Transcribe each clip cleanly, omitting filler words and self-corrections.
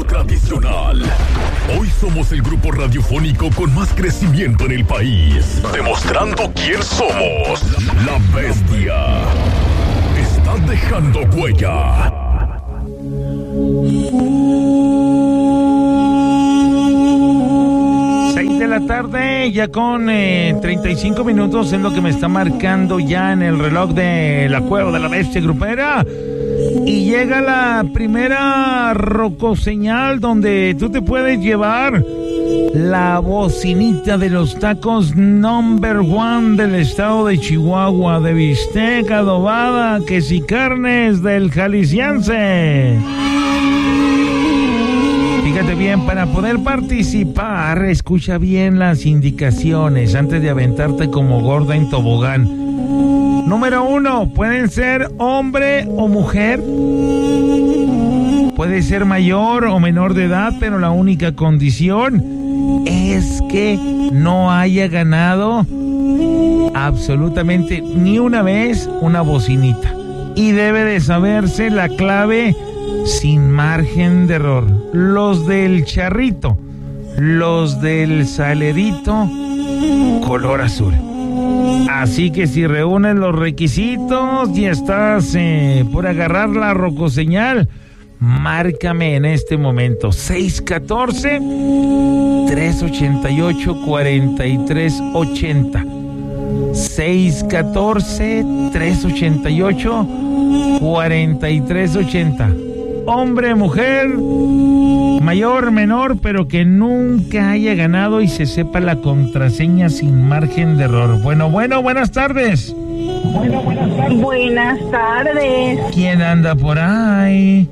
tradicional. Hoy somos el grupo radiofónico con más crecimiento en el país, demostrando quién somos. La Bestia está dejando huella. 6 de la tarde, ya con 35 minutos es lo que me está marcando ya en el reloj de la Cueva de la Bestia Grupera. Y llega la primera rocoseñal donde tú te puedes llevar la bocinita de los tacos number one del estado de Chihuahua, de bistec, adobada, queso y carnes del jalisciense. Fíjate bien, para poder participar, escucha bien las indicaciones antes de aventarte como gorda en tobogán. Número 1, pueden ser hombre o mujer. Puede ser mayor o menor de edad, pero la única condición es que no haya ganado absolutamente ni una vez una bocinita. Y debe de saberse la clave sin margen de error. Los del charrito, los del salerito, color azul. Así que si reúnes los requisitos y estás por agarrar la rocoseñal, márcame en este momento 614-388-4380. 614-388-4380. Hombre, mujer, mayor, menor, pero que nunca haya ganado y se sepa la contraseña sin margen de error. Bueno, buenas tardes. Buenas tardes. ¿Quién anda por ahí?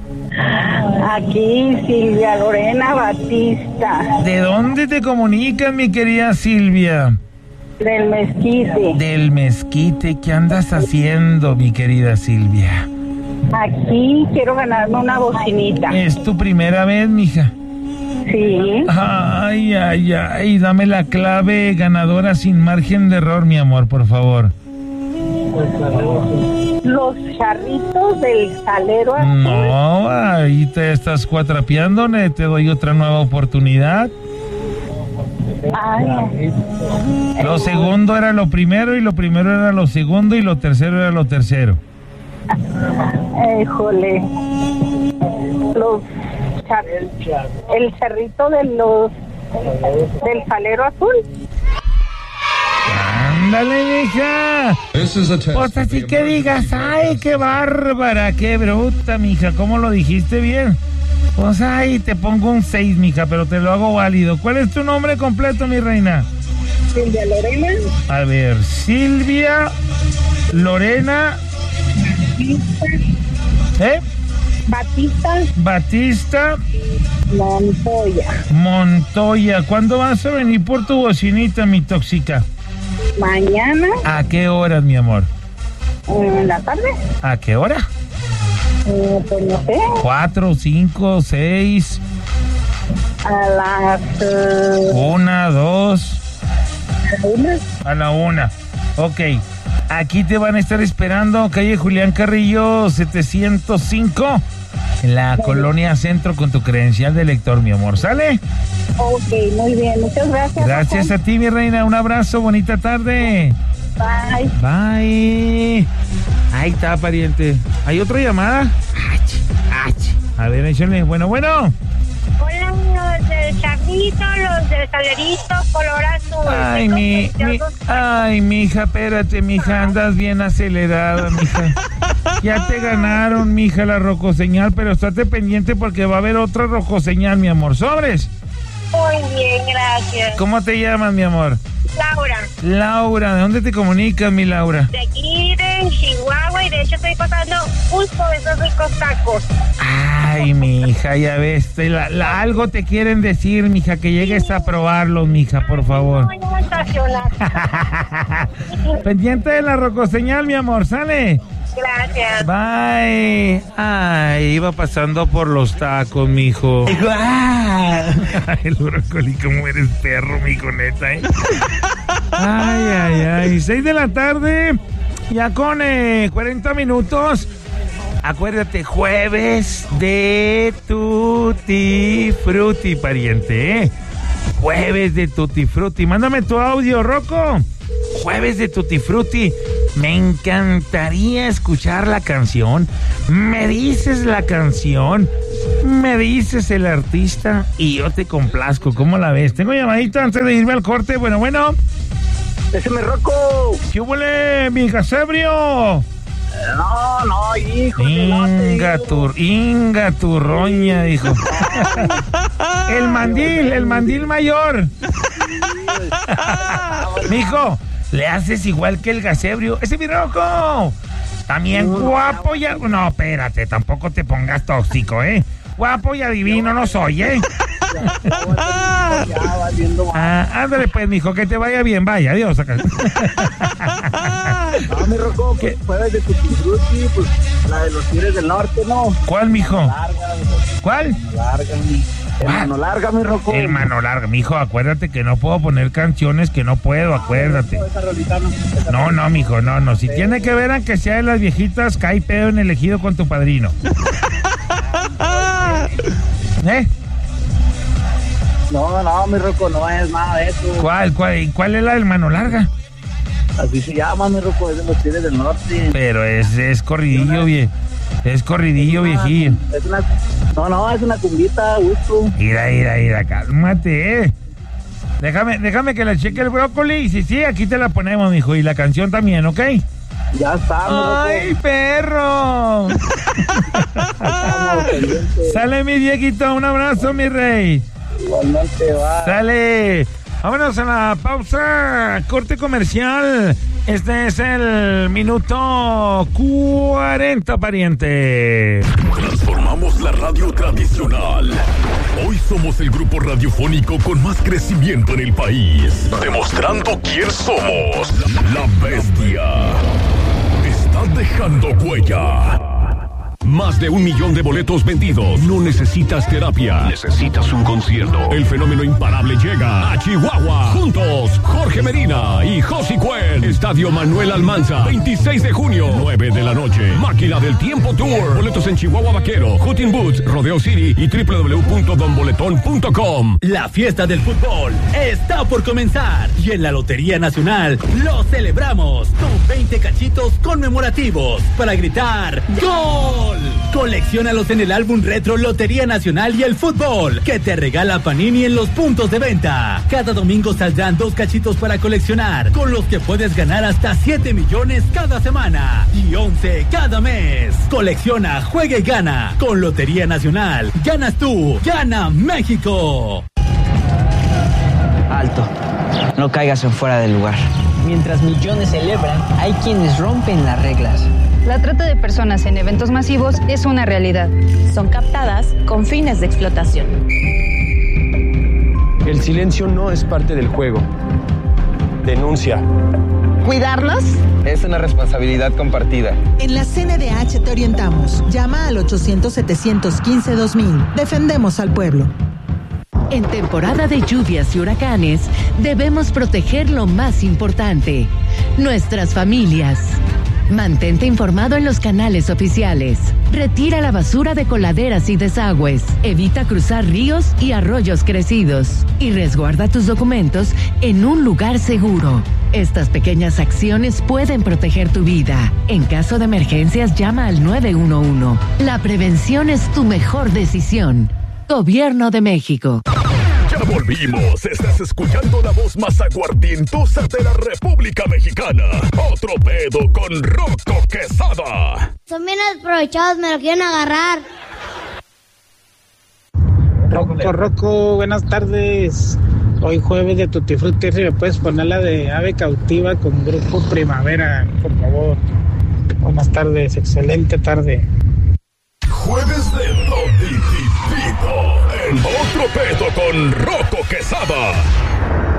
Aquí Silvia Lorena Batista. ¿De dónde te comunicas, mi querida Silvia? Del Mezquite. Del Mezquite. ¿Qué andas haciendo, mi querida Silvia? Aquí quiero ganarme una bocinita. ¿Es tu primera vez, mija? Sí. Ay, dame la clave ganadora sin margen de error, mi amor, por favor. Los charritos del salero azul. No, ahí te estás cuatrapeando, te doy otra nueva oportunidad. Ay. Lo segundo era lo primero, y lo primero era lo segundo, y lo tercero era lo tercero. Híjole. El charrito del salero azul. Ándale, mija. Pues así que digas, ay, qué bárbara, qué bruta, mija. ¿Cómo lo dijiste bien? Pues ay, te pongo un 6, mija, pero te lo hago válido. ¿Cuál es tu nombre completo, mi reina? Silvia Lorena. A ver, Silvia Lorena. Batista Montoya. ¿Cuándo vas a venir por tu bocinita, mi tóxica? Mañana. ¿A qué horas, mi amor? En la tarde. ¿A qué hora? Pues no sé. 4, 5, 6. A las 1, 2. ¿A la 1? Ok. Aquí te van a estar esperando, calle Julián Carrillo 705, en la colonia Centro, con tu credencial de lector, mi amor. ¿Sale? Ok, muy bien. Muchas gracias. Gracias a ti, mi reina. Un abrazo. Bonita tarde. Bye. Bye. Ahí está, pariente. ¿Hay otra llamada? A ver, échale. Bueno. Hola, los del charrito, los del salerito, color azul. Ay, mija, espérate, mija, andas bien acelerada, mija. Ya te ganaron, mija, la rocoseñal, pero estate pendiente porque va a haber otra rocoseñal, mi amor. ¿Sobres? Muy bien, gracias. ¿Cómo te llamas, mi amor? Laura, ¿de dónde te comunicas, mi Laura? de aquí de Chihuahua, y de hecho estoy pasando justo esos ricos tacos. Ay, mija, ya ves, algo te quieren decir, mija, que llegues a probarlos, mija, por favor. No, no estacionar. Pendiente de la rocoseñal, mi amor, ¿sale? Gracias. Bye. Ay, iba pasando por los tacos, mijo. El brócoli, como eres perro, mijo, neta, ¿eh? Ay. 6 de la tarde, ya con 40 minutos. Acuérdate, jueves de Tutti Frutti, pariente, ¿eh? Jueves de Tutti Frutti. Mándame tu audio, Rocco. Jueves de Tutti Frutti. Me encantaría escuchar la canción. Me dices la canción, me dices el artista y yo te complazco. ¿Cómo la ves? Tengo llamadita antes de irme al corte. Bueno. Déjeme, Rocco. ¿Qué huele, mi casebrio? No, hijo. Inga turroña, dijo. El mandil mayor. Mijo, le haces igual que el gasebrio. ¡Ese mi Rocco! También guapo ya. No, espérate, tampoco te pongas tóxico, ¿eh? Guapo y adivino no soy, ¿eh? Ándale pues, mijo, que te vaya bien. Vaya, adiós acá. No, mi Rocco, pues jueves de Tutti Frutti, pues la de los Tigres del Norte, ¿no? ¿Cuál, mijo? ¿Cuál? El mano larga, mi Rocco. El mano larga, mijo, acuérdate que no puedo poner canciones que no puedo, acuérdate. No, mijo, no. Si tiene que ver aunque sea de las viejitas, cae pedo en el ejido con tu padrino. ¿Eh? No, mi Rocco, no es nada de eso. ¿Cuál es la del mano larga? Así se llama, mi Rocco, es de los Tigres del Norte. Pero es corridillo, es corridillo, viejillo. Es una cumbiita, gusto. Mira, cálmate, Déjame que la cheque el brócoli y sí, aquí te la ponemos, mijo, y la canción también, ¿ok? Ya está, ¡ay, perro! Sale, mi Dieguito, un abrazo, mi rey. Igualmente, va. Sale. Vámonos a la pausa, corte comercial. Este es el minuto 40, pariente. Transformamos la radio tradicional. Hoy somos el grupo radiofónico con más crecimiento en el país. Demostrando quién somos. La Bestia. Estás dejando huella. Más de 1 millón de boletos vendidos. No necesitas terapia. Necesitas un concierto. El fenómeno imparable llega a Chihuahua. Juntos, Jorge Medina y Josi Cuen. Estadio Manuel Almanza. 26 de junio, 9 de la noche. Máquina del Tiempo Tour. Boletos en Chihuahua Vaquero, Hooting Boots, Rodeo City y www.donboletón.com. La fiesta del fútbol está por comenzar. Y en la Lotería Nacional lo celebramos con 20 cachitos conmemorativos para gritar ¡Gol! Colecciónalos en el álbum retro Lotería Nacional y el Fútbol, que te regala Panini en los puntos de venta. Cada domingo saldrán 2 cachitos para coleccionar, con los que puedes ganar hasta 7 millones cada semana y 11 cada mes. Colecciona, juega y gana. Con Lotería Nacional, ganas tú, gana México. Alto, no caigas en fuera del lugar. Mientras millones celebran, hay quienes rompen las reglas. La trata de personas en eventos masivos es una realidad. Son captadas con fines de explotación. El silencio no es parte del juego. Denuncia. ¿Cuidarnos? Es una responsabilidad compartida. En la CNDH te orientamos. Llama al 800-715-2000. Defendemos al pueblo. En temporada de lluvias y huracanes, debemos proteger lo más importante, nuestras familias. Mantente informado en los canales oficiales. Retira la basura de coladeras y desagües. Evita cruzar ríos y arroyos crecidos. Y resguarda tus documentos en un lugar seguro. Estas pequeñas acciones pueden proteger tu vida. En caso de emergencias, llama al 911. La prevención es tu mejor decisión. Gobierno de México. Ya volvimos. Estás escuchando la voz más aguardientosa de la República Mexicana. Otro pedo con Rocco Quezada. Son bien aprovechados, me lo quieren agarrar. Rocco, buenas tardes. Hoy jueves de Tutti Frutti, si me puedes poner la de Ave Cautiva con Grupo Primavera, por favor. Buenas tardes, excelente tarde. Jueves de Totitito en Otro Pedo con Rocco Quezada.